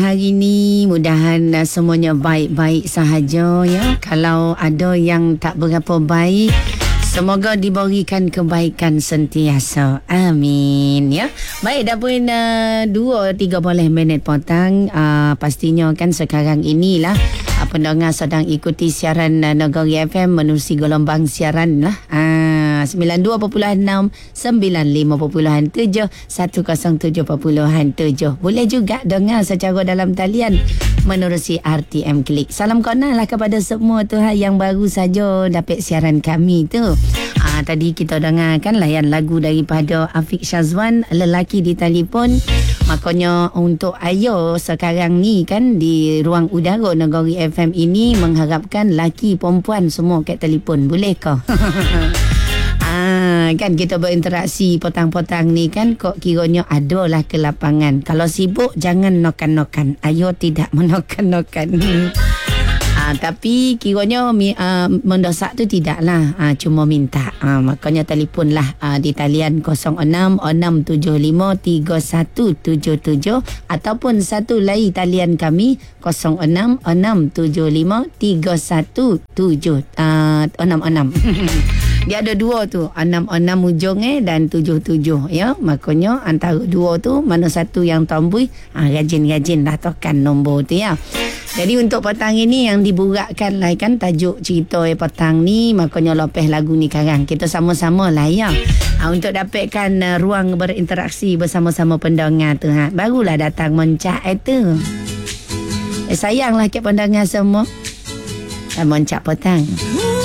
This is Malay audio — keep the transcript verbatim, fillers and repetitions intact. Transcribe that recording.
Hari ni mudahan uh, semuanya baik-baik sahaja ya. Kalau ada yang tak berapa baik, semoga diberikan kebaikan sentiasa. Amin ya. Baik, dah pun uh, dua tiga boleh minit potang. Uh, pastinya kan sekarang inilah uh, pendengar sedang ikuti siaran uh, Negeri F M menerusi gelombang siaran lah. Uh, sembilan dua perpuluhan enam, sembilan lima perpuluhan tujuh, seratus tujuh perpuluhan tujuh. Boleh juga dengar secara dalam talian menerusi R T M Klik. Salam kenal lah kepada semua tu ha, yang baru saja dapat siaran kami tu. Ah, tadi kita dengarkan layan lagu daripada Afiq Syazwan, Lelaki di Telefon. Makanya untuk Ayo sekarang ni kan di ruang udara Negeri F M ini mengharapkan laki perempuan semua kat telefon. Boleh ke? Ah, kan kita berinteraksi petang-petang ni kan, kok kiranya adalah ke lapangan. Kalau sibuk jangan nokan-nokan. Ayo tidak menokan-nokan. Ah, tapi kiranya uh, mendesak tu tidaklah, ah, cuma minta. Ah, makanya telefonlah ah, di talian kosong enam enam tujuh lima tiga satu tujuh tujuh ataupun satu lagi talian kami kosong enam enam tujuh lima tiga satu tujuh enam enam. Dia ada dua tu, enam enam ujung eh dan tujuh tujuh ya. Makanya antara dua tu mana satu yang tomboi, ah, rajin-rajin dah tekan nombor tu ya. Jadi untuk petang ini yang diburakkan lah kan tajuk cerita eh, petang ni, makanya lepas lagu ni sekarang kita sama-sama lah ya. Ha, untuk dapatkan uh, ruang berinteraksi bersama-sama pendengar tu ha. Barulah datang mencak itu. Eh, sayanglah kat pendengar semua. Dan mencak petang.